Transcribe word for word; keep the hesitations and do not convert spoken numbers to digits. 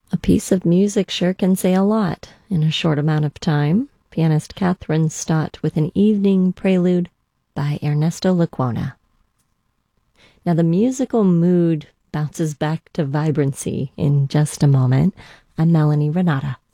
A piece of music sure can say a lot in a short amount of time. Pianist Kathryn Stott with an evening prelude by Ernesto Lecuona. Now the musical mood bounces back to vibrancy in just a moment. I'm Melanie Renata.